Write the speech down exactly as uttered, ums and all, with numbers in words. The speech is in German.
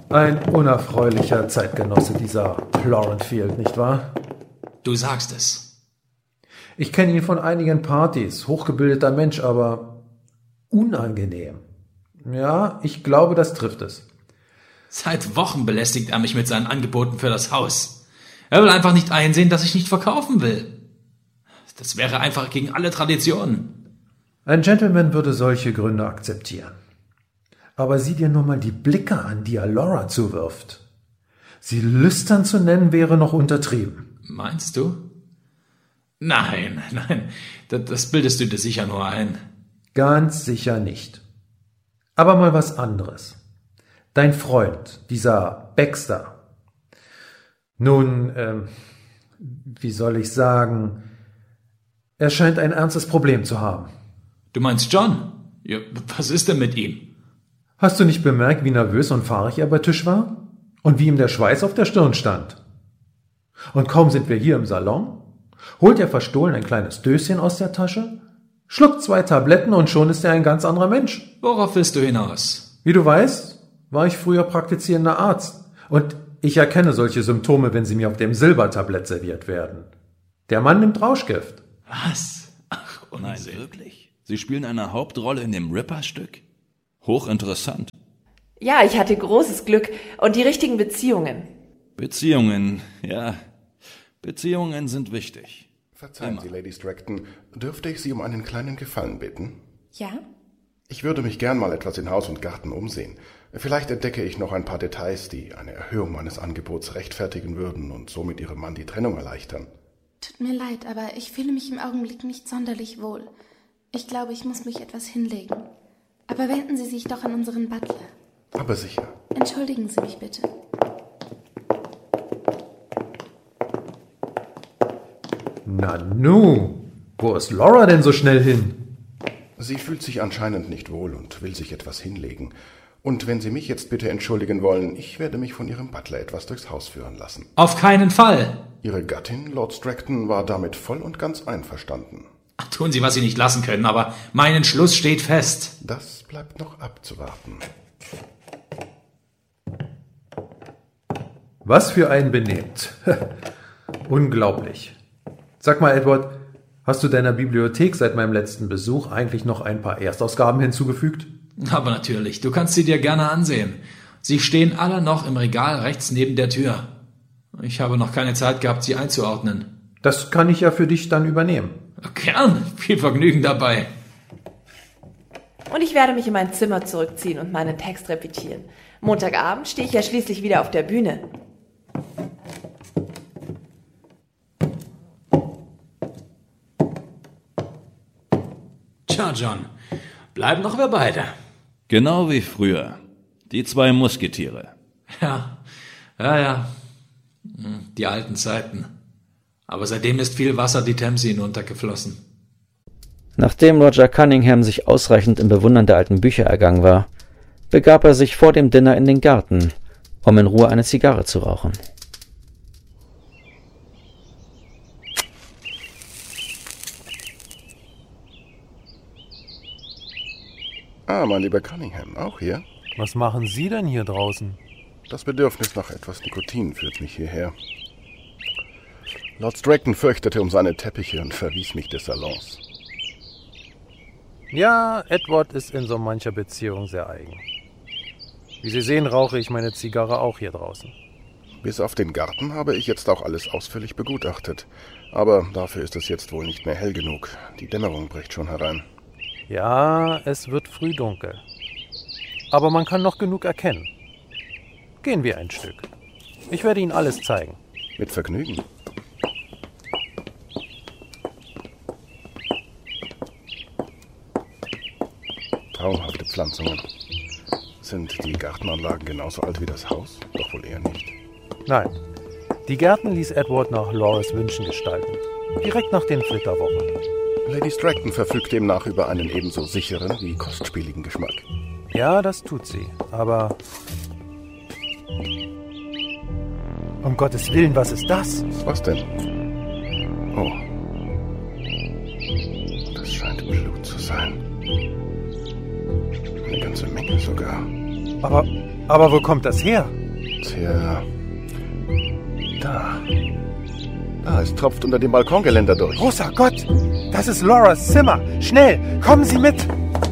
Ein unerfreulicher Zeitgenosse, dieser Florenfield, nicht wahr? Du sagst es. Ich kenne ihn von einigen Partys, hochgebildeter Mensch, aber unangenehm. Ja, ich glaube, das trifft es. Seit Wochen belästigt er mich mit seinen Angeboten für das Haus. Er will einfach nicht einsehen, dass ich nicht verkaufen will. Das wäre einfach gegen alle Traditionen. Ein Gentleman würde solche Gründe akzeptieren. Aber sieh dir nur mal die Blicke an, die er Laura zuwirft. Sie lüstern zu nennen, wäre noch untertrieben. Meinst du? Nein, nein, das bildest du dir sicher nur ein. Ganz sicher nicht. Aber mal was anderes. Dein Freund, dieser Baxter. Nun, ähm, wie soll ich sagen, er scheint ein ernstes Problem zu haben. Du meinst John? Ja, was ist denn mit ihm? Hast du nicht bemerkt, wie nervös und fahrig er bei Tisch war? Und wie ihm der Schweiß auf der Stirn stand? Und kaum sind wir hier im Salon, holt er verstohlen ein kleines Döschen aus der Tasche, schluckt zwei Tabletten und schon ist er ein ganz anderer Mensch. Worauf willst du hinaus? Wie du weißt, war ich früher praktizierender Arzt. Und ich erkenne solche Symptome, wenn sie mir auf dem Silbertablett serviert werden. Der Mann nimmt Rauschgift. Was? Ach, Unsinn. Nein, wirklich? Sie spielen eine Hauptrolle in dem Ripper-Stück? Hochinteressant. Ja, ich hatte großes Glück und die richtigen Beziehungen. Beziehungen, ja. Beziehungen sind wichtig. Verzeihen Immer. Sie, Lady Stratton, dürfte ich Sie um einen kleinen Gefallen bitten? Ja? Ich würde mich gern mal etwas in Haus und Garten umsehen. Vielleicht entdecke ich noch ein paar Details, die eine Erhöhung meines Angebots rechtfertigen würden und somit Ihrem Mann die Trennung erleichtern. Tut mir leid, aber ich fühle mich im Augenblick nicht sonderlich wohl. Ich glaube, ich muss mich etwas hinlegen. Aber wenden Sie sich doch an unseren Butler. Aber sicher. Entschuldigen Sie mich bitte. Na nu, wo ist Laura denn so schnell hin? Sie fühlt sich anscheinend nicht wohl und will sich etwas hinlegen. Und wenn Sie mich jetzt bitte entschuldigen wollen, ich werde mich von Ihrem Butler etwas durchs Haus führen lassen. Auf keinen Fall. Ihre Gattin, Lord Stratton, war damit voll und ganz einverstanden. Ach, tun Sie, was Sie nicht lassen können, aber mein Entschluss steht fest. Das bleibt noch abzuwarten. Was für ein Benehmt. Unglaublich. Sag mal, Edward, hast du deiner Bibliothek seit meinem letzten Besuch eigentlich noch ein paar Erstausgaben hinzugefügt? Aber natürlich, du kannst sie dir gerne ansehen. Sie stehen alle noch im Regal rechts neben der Tür. Ich habe noch keine Zeit gehabt, sie einzuordnen. Das kann ich ja für dich dann übernehmen. Gern, viel Vergnügen dabei. Und ich werde mich in mein Zimmer zurückziehen und meinen Text repetieren. Montagabend stehe ich ja schließlich wieder auf der Bühne. Tja, John, bleiben noch wir beide. Genau wie früher. Die zwei Musketiere. Ja, ja, ja. Die alten Zeiten. Aber seitdem ist viel Wasser die Themse hinuntergeflossen. Nachdem Roger Cunningham sich ausreichend im Bewundern der alten Bücher ergangen war, begab er sich vor dem Dinner in den Garten, um in Ruhe eine Zigarre zu rauchen. Ah, mein lieber Cunningham, auch hier? Was machen Sie denn hier draußen? Das Bedürfnis nach etwas Nikotin führt mich hierher. Lord Stratton fürchtete um seine Teppiche und verwies mich des Salons. Ja, Edward ist in so mancher Beziehung sehr eigen. Wie Sie sehen, rauche ich meine Zigarre auch hier draußen. Bis auf den Garten habe ich jetzt auch alles ausführlich begutachtet. Aber dafür ist es jetzt wohl nicht mehr hell genug. Die Dämmerung bricht schon herein. Ja, es wird früh dunkel. Aber man kann noch genug erkennen. Gehen wir ein Stück. Ich werde Ihnen alles zeigen. Mit Vergnügen. Traumhafte Pflanzungen. Sind die Gartenanlagen genauso alt wie das Haus? Doch wohl eher nicht. Nein, die Gärten ließ Edward nach Lauras Wünschen gestalten. Direkt nach den Flitterwochen. Lady Stratton verfügt demnach über einen ebenso sicheren wie kostspieligen Geschmack. Ja, das tut sie, aber... Um Gottes Willen, was ist das? Was denn? Oh. Das scheint Blut zu sein. Eine ganze Menge sogar. Aber, aber wo kommt das her? Tja. Da. Da, es tropft unter dem Balkongeländer durch. Großer Gott, das ist Lauras Zimmer. Schnell, kommen Sie mit.